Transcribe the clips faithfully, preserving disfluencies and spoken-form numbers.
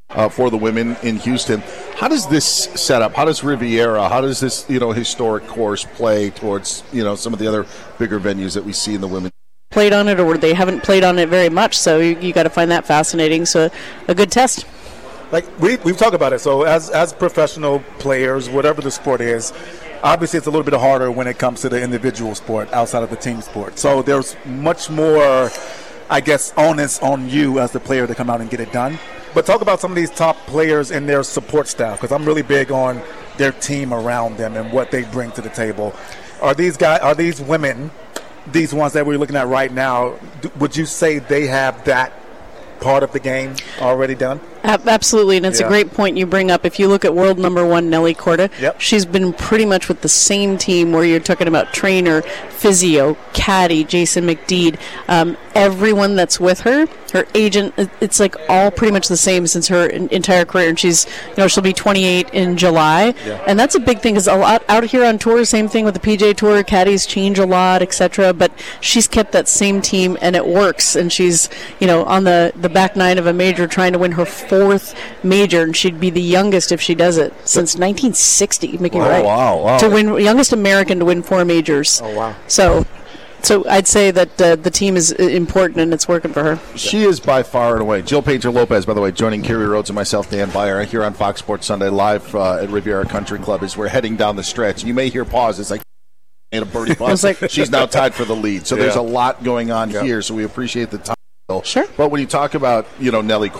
Uh, for the women in Houston. How does this set up? How does Riviera, how does this, you know, historic course play towards, you know, some of the other bigger venues that we see in the women? Played on it, or they haven't played on it very much, so you, you got to find that fascinating. So a good test. Like we, we've talked about it. So as as professional players, whatever the sport is, obviously it's a little bit harder when it comes to the individual sport outside of the team sport. So there's much more, I guess, onus on you as the player to come out and get it done. But talk about some of these top players and their support staff, because I'm really big on their team around them and what they bring to the table. Are these guys, are these women, these ones that we're looking at right now, would you say they have that part of the game already done? Absolutely, and it's yeah. a great point you bring up. If you look at world number one, Nelly Korda, yep. she's been pretty much with the same team where you're talking about trainer, physio, caddy, Jason McDeed, um, everyone that's with her, her agent, it's like all pretty much the same since her entire career, and she's, you know, she'll be twenty-eight in July, yeah. and that's a big thing because a lot out here on tour, same thing with the P G A Tour, caddies change a lot, et cetera, but she's kept that same team, and it works, and she's, you know, on the, the back nine of a major trying to win her fourth major, and she'd be the youngest if she does it since nineteen sixty. Making wow, it right wow, wow. to win, youngest American to win four majors. Oh wow! So, so I'd say that uh, the team is important and it's working for her. She is by far and away. Jill Painter Lopez, by the way, joining Kerry Rhodes and myself, Dan Byer, here on Fox Sports Sunday live uh, at Riviera Country Club as we're heading down the stretch. You may hear pauses like. And a birdie putt. like, she's now tied for the lead. So yeah. there's a lot going on yep. here. So we appreciate the time. Sure. But when you talk about, you know, Nelly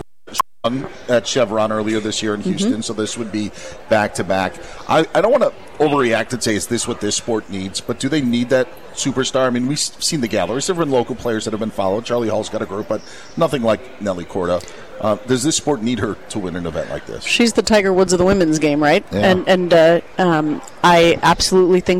at Chevron earlier this year in Houston, mm-hmm. so this would be back-to-back. I, I don't want to overreact and say, is this what this sport needs? But do they need that superstar? I mean, we've seen the galleries. There have been local players that have been followed. Charlie Hall's got a group, but nothing like Nelly Korda. Uh, does this sport need her to win an event like this? She's the Tiger Woods of the women's game, right? Yeah. And, and uh, um, I absolutely think